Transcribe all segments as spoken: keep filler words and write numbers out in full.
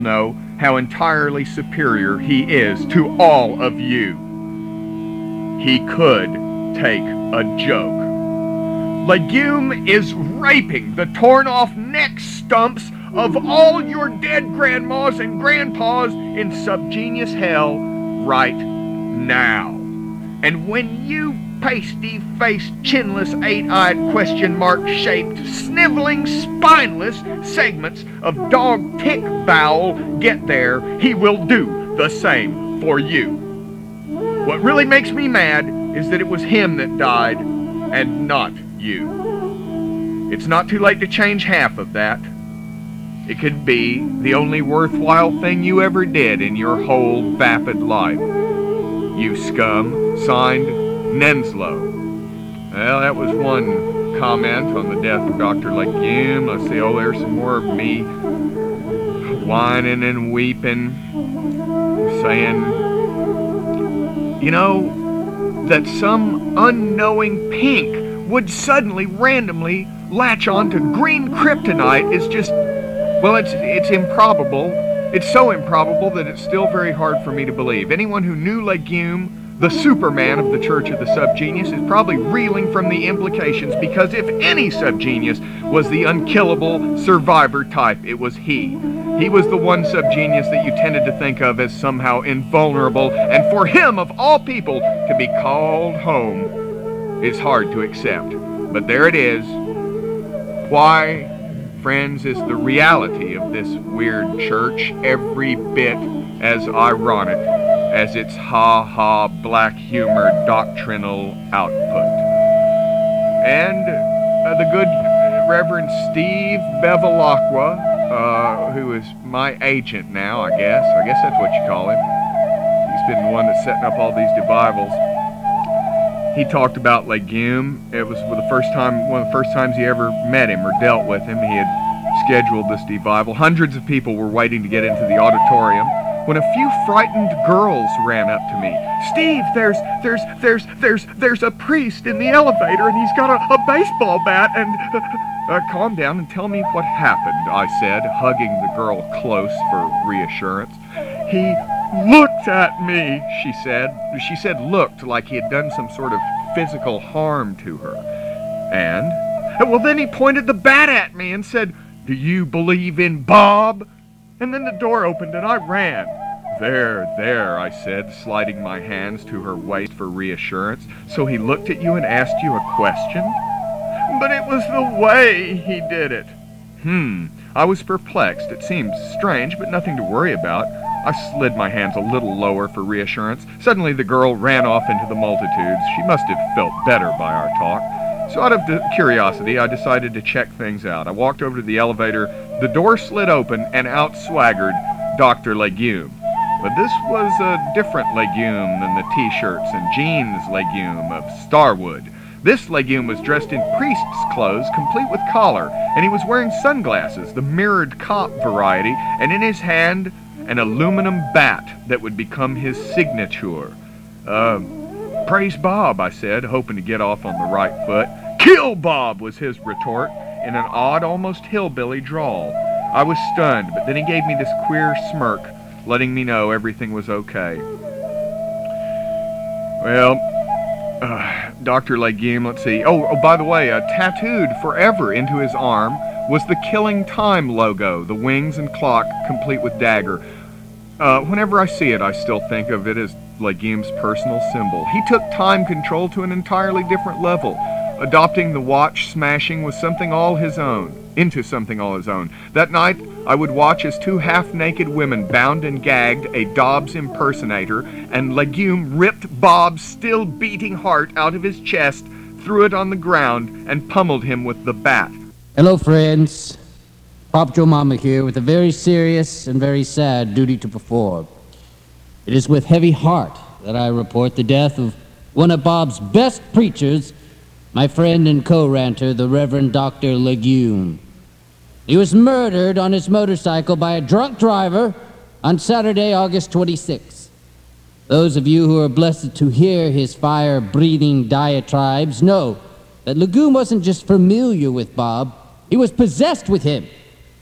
know how entirely superior he is to all of you. He could take a joke. Legume is raping the torn off neck stumps of all your dead grandmas and grandpas in subgenius hell right now. And when you pasty-faced, chinless, eight-eyed, question mark-shaped, sniveling, spineless segments of dog tick bowel get there, he will do the same for you. What really makes me mad is that it was him that died and not you. It's not too late to change half of that. It could be the only worthwhile thing you ever did in your whole vapid life. You scum. Signed, Nenslow. Well, that was one comment on the death of Doctor Legume. Let's see, oh, there's some more of me whining and weeping, saying, you know, that some unknowing pink would suddenly, randomly latch on to green kryptonite is just, well, it's it's improbable. It's so improbable that it's still very hard for me to believe. Anyone who knew Legume, the Superman of the Church of the Subgenius, is probably reeling from the implications, because if any subgenius was the unkillable survivor type, it was he. He was the one subgenius that you tended to think of as somehow invulnerable, and for him, of all people, to be called home is hard to accept. But there it is. Why, friends, is the reality of this weird church every bit as ironic as its ha-ha black humor doctrinal output. And uh, the good Reverend Steve Bevilacqua, uh, who is my agent now, I guess. I guess that's what you call him. He's been the one that's setting up all these devivals. He talked about Legume. It was the first time, one of the first times he ever met him or dealt with him. He had scheduled this devival. Hundreds of people were waiting to get into the auditorium when a few frightened girls ran up to me. Steve, there's, there's, there's, there's, there's a priest in the elevator, and he's got a, a baseball bat, and... Uh, uh, calm down and tell me what happened, I said, hugging the girl close for reassurance. He looked at me, she said. She said looked, like he had done some sort of physical harm to her. And, well, then he pointed the bat at me and said, "Do you believe in Bob?" And then the door opened and I ran. "There, there," I said, sliding my hands to her waist for reassurance. "So he looked at you and asked you a question?" "But it was the way he did it." Hmm. I was perplexed. It seemed strange, but nothing to worry about. I slid my hands a little lower for reassurance. Suddenly the girl ran off into the multitudes. She must have felt better by our talk. So out of curiosity, I decided to check things out. I walked over to the elevator. The door slid open, and out swaggered Doctor Legume. But this was a different Legume than the T-shirts and jeans Legume of Starwood. This Legume was dressed in priest's clothes, complete with collar, and he was wearing sunglasses, the mirrored cop variety, and in his hand, an aluminum bat that would become his signature. Uh, praise Bob, I said, hoping to get off on the right foot. "Kill Bob," was his retort, in an odd, almost hillbilly drawl. I was stunned, but then he gave me this queer smirk, letting me know everything was okay. Well, uh, Doctor Legume, let's see. Oh, oh, by the way, uh, tattooed forever into his arm was the Killing Time logo, the wings and clock, complete with dagger. Uh, whenever I see it, I still think of it as Legume's personal symbol. He took time control to an entirely different level. Adopting the watch smashing was something all his own, into something all his own. That night, I would watch as two half-naked women bound and gagged a Dobbs impersonator, and Legume ripped Bob's still beating heart out of his chest, threw it on the ground, and pummeled him with the bat. Hello, friends. Pop Joe Mama here with a very serious and very sad duty to perform. It is with heavy heart that I report the death of one of Bob's best preachers, my friend and co-ranter, the Reverend Doctor Legume. He was murdered on his motorcycle by a drunk driver on Saturday, August twenty-sixth. Those of you who are blessed to hear his fire-breathing diatribes know that Legume wasn't just familiar with Bob, he was possessed with him.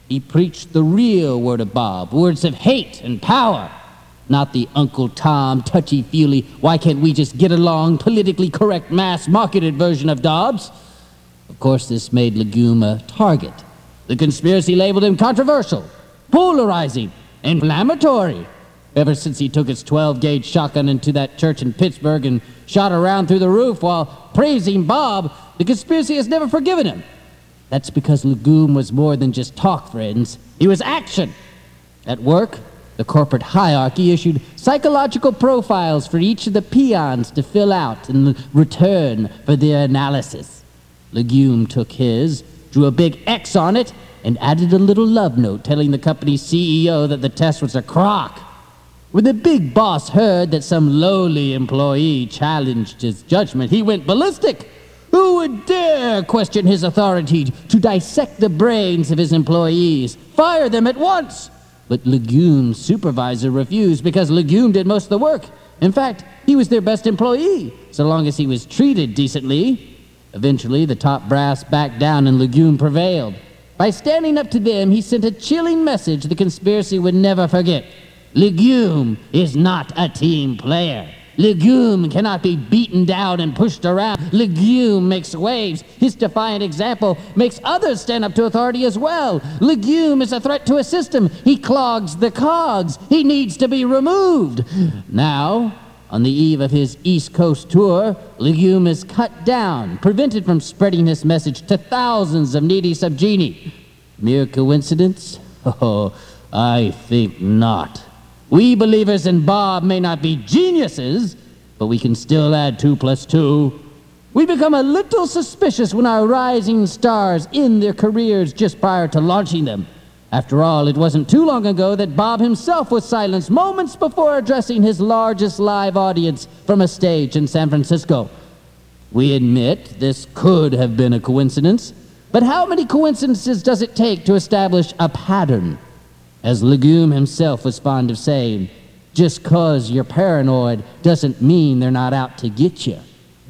He preached the real word of Bob, words of hate and power, not the Uncle Tom touchy-feely, why can't we just get along, politically correct, mass-marketed version of Dobbs. Of course, this made Legume a target. The conspiracy labeled him controversial, polarizing, inflammatory. Ever since he took his twelve-gauge shotgun into that church in Pittsburgh and shot around through the roof while praising Bob, the conspiracy has never forgiven him. That's because Legume was more than just talk, friends. He was action. At work, the corporate hierarchy issued psychological profiles for each of the peons to fill out in return for their analysis. Legume took his, drew a big X on it, and added a little love note telling the company's C E O that the test was a crock. When the big boss heard that some lowly employee challenged his judgment, he went ballistic. Who would dare question his authority to dissect the brains of his employees? Fire them at once! But Legume's supervisor refused because Legume did most of the work. In fact, he was their best employee, so long as he was treated decently. Eventually, the top brass backed down and Legume prevailed. By standing up to them, he sent a chilling message the conspiracy would never forget. Legume is not a team player. Legume cannot be beaten down and pushed around. Legume makes waves. His defiant example makes others stand up to authority as well. Legume is a threat to a system. He clogs the cogs. He needs to be removed. Now, on the eve of his East Coast tour, Legume is cut down, prevented from spreading his message to thousands of needy subgenie. Mere coincidence? Oh, I think not. We believers in Bob may not be geniuses, but we can still add two plus two. We become a little suspicious when our rising stars end their careers just prior to launching them. After all, it wasn't too long ago that Bob himself was silenced moments before addressing his largest live audience from a stage in San Francisco. We admit this could have been a coincidence, but how many coincidences does it take to establish a pattern? As Legume himself was fond of saying, just cause you're paranoid doesn't mean they're not out to get you.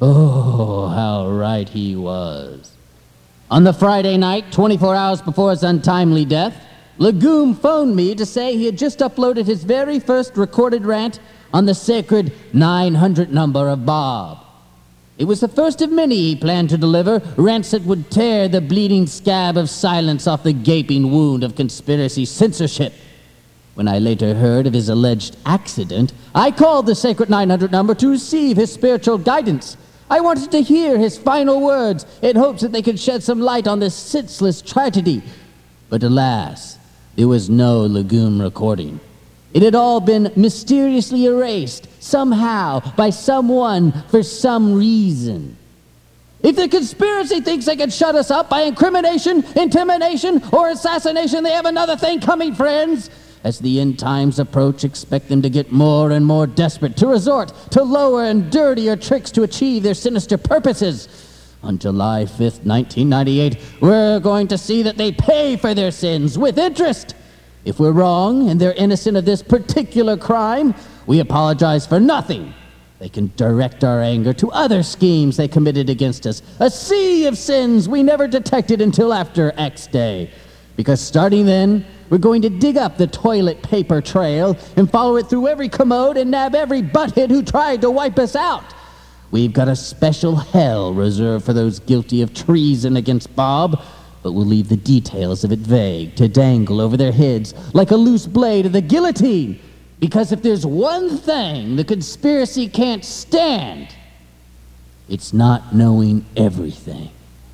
Oh, how right he was. On the Friday night, twenty-four hours before his untimely death, Legume phoned me to say he had just uploaded his very first recorded rant on the sacred nine hundred number of Bob. It was the first of many he planned to deliver, rants that would tear the bleeding scab of silence off the gaping wound of conspiracy censorship. When I later heard of his alleged accident, I called the sacred nine hundred number to receive his spiritual guidance. I wanted to hear his final words in hopes that they could shed some light on this senseless tragedy. But alas, there was no Legume recording. It had all been mysteriously erased, somehow, by someone, for some reason. If the conspiracy thinks they can shut us up by incrimination, intimidation, or assassination, they have another thing coming, friends. As the end times approach, expect them to get more and more desperate, to resort to lower and dirtier tricks to achieve their sinister purposes. On July fifth, nineteen ninety-eight, we're going to see that they pay for their sins with interest. If we're wrong and they're innocent of this particular crime, we apologize for nothing. They can direct our anger to other schemes they committed against us, a sea of sins we never detected until after X Day. Because starting then, we're going to dig up the toilet paper trail and follow it through every commode and nab every butthead who tried to wipe us out. We've got a special hell reserved for those guilty of treason against Bob, but we'll leave the details of it vague to dangle over their heads like a loose blade of the guillotine. Because if there's one thing the conspiracy can't stand, it's not knowing everything.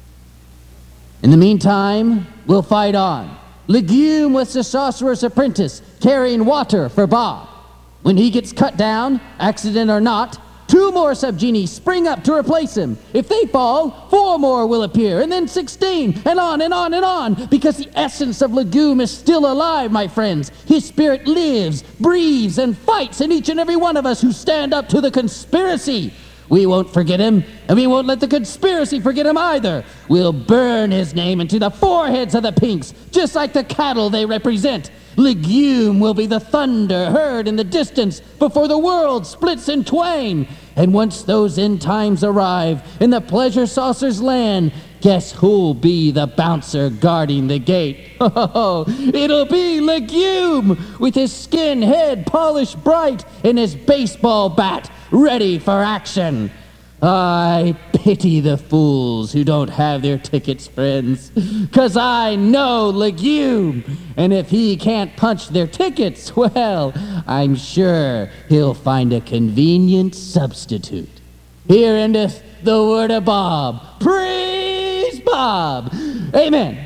In the meantime, we'll fight on. Legume was the sorcerer's apprentice, carrying water for Bob. When he gets cut down, accident or not, two more subgenies spring up to replace him. If they fall, four more will appear, and then sixteen, and on and on and on, because the essence of Legume is still alive, my friends. His spirit lives, breathes, and fights in each and every one of us who stand up to the conspiracy. We won't forget him, and we won't let the conspiracy forget him either. We'll burn his name into the foreheads of the Pinks, just like the cattle they represent. Legume will be the thunder heard in the distance before the world splits in twain. And once those end times arrive in the pleasure saucer's land, guess who'll be the bouncer guarding the gate? Oh, it'll be Legume, with his skin head polished bright and his baseball bat ready for action. I pity the fools who don't have their tickets, friends, 'cause I know Legume, and if he can't punch their tickets, well, I'm sure he'll find a convenient substitute. Here endeth the word of Bob. Praise Bob! Amen.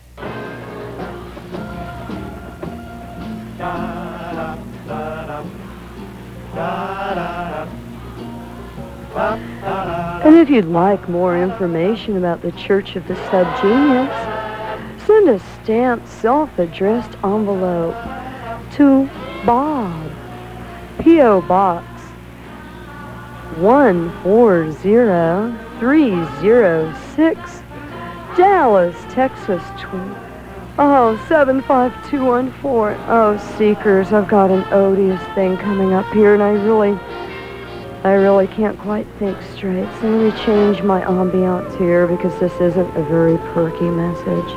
And if you'd like more information about the Church of the Subgenius, send a stamped, self-addressed envelope to Bob, P O Box one four zero three zero six, Dallas, Texas, oh, seven five two one four. Oh, Seekers, I've got an odious thing coming up here, and I really... I really can't quite think straight, so let me change my ambiance here because this isn't a very perky message.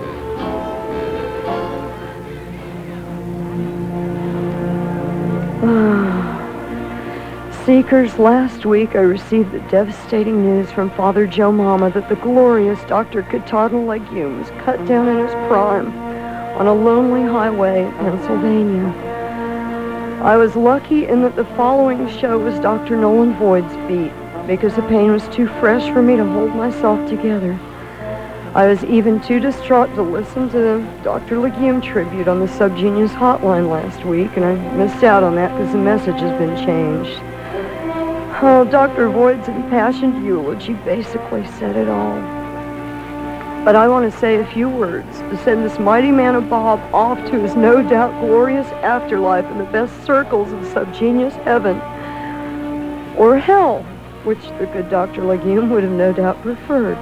Seekers, last week I received the devastating news from Father Joe Mama that the glorious Doctor Katahdin Legume was cut down in his prime on a lonely highway in Pennsylvania. I was lucky in that the following show was Doctor Nolan Void's beat, because the pain was too fresh for me to hold myself together. I was even too distraught to listen to the Doctor Legume tribute on the Subgenius hotline last week, and I missed out on that because the message has been changed. Oh, Doctor Void's impassioned eulogy basically said it all. But I want to say a few words to send this mighty man of Bob off to his no-doubt glorious afterlife in the best circles of Subgenius heaven, or hell, which the good Doctor Legume would have no doubt preferred.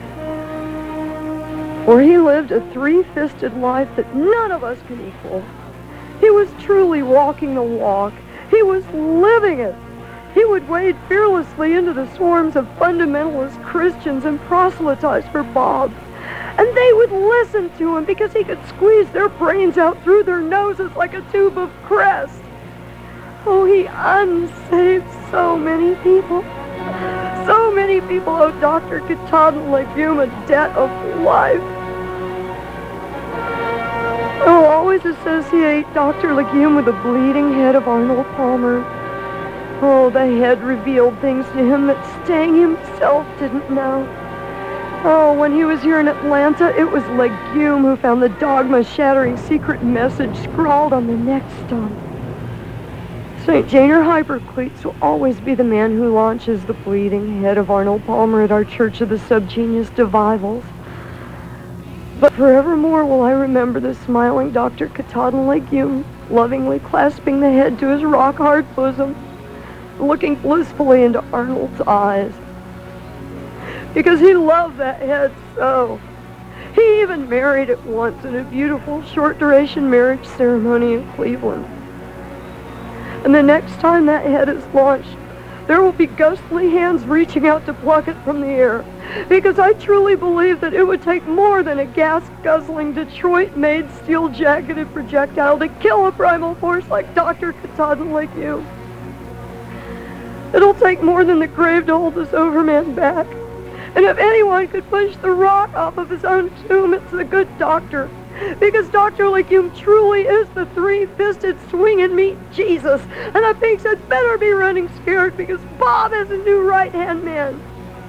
For he lived a three-fisted life that none of us can equal. He was truly walking the walk. He was living it. He would wade fearlessly into the swarms of fundamentalist Christians and proselytize for Bob. And they would listen to him because he could squeeze their brains out through their noses like a tube of crest. Oh, he unsaved so many people. So many people owe Doctor Katahdin Legume a debt of life. I'll always associate Doctor Legume with the bleeding head of Arnold Palmer. Oh, the head revealed things to him that Stang himself didn't know. Oh, when he was here in Atlanta, it was Legume who found the dogma-shattering secret message scrawled on the neck stump. Saint Janer Hypercleats will always be the man who launches the bleeding head of Arnold Palmer at our Church of the Subgenius Devivals. But forevermore will I remember the smiling Doctor Katahdin Legume, lovingly clasping the head to his rock-hard bosom, looking blissfully into Arnold's eyes. Because he loved that head so. He even married it once in a beautiful short-duration marriage ceremony in Cleveland. And the next time that head is launched, there will be ghostly hands reaching out to pluck it from the air. Because I truly believe that it would take more than a gas-guzzling, Detroit-made, steel-jacketed projectile to kill a primal force like Doctor Katahdin Legume. It'll take more than the grave to hold this overman back. And if anyone could push the rock off of his own tomb, it's the good doctor. Because Doctor Legume truly is the three-fisted swinging meat Jesus. And the pigs had better be running scared because Bob is a new right-hand man.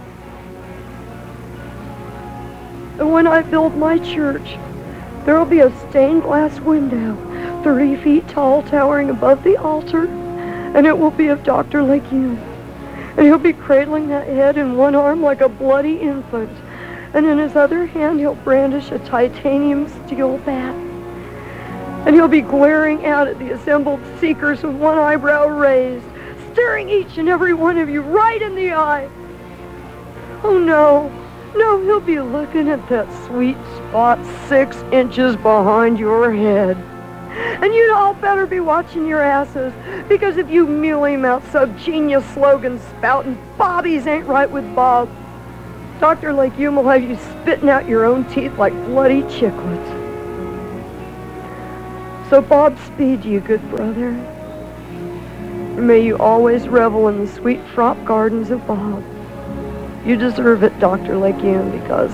And when I build my church, there will be a stained glass window, thirty feet tall, towering above the altar. And it will be of Doctor Legume. And he'll be cradling that head in one arm like a bloody infant. And in his other hand, he'll brandish a titanium steel bat. And he'll be glaring out at the assembled seekers with one eyebrow raised, staring each and every one of you right in the eye. Oh, no. No, he'll be looking at that sweet spot six inches behind your head. And you'd all better be watching your asses, because if you mealy-mouthed Subgenius slogan spouting bobbies ain't right with Bob, Doctor Legume will have you spitting out your own teeth like bloody chiclets. So Bob speed you, good brother. And may you always revel in the sweet frop gardens of Bob. You deserve it, Doctor Legume, because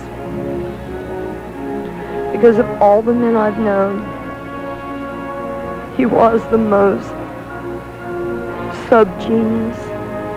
because of all the men I've known, he was the most sub-genius,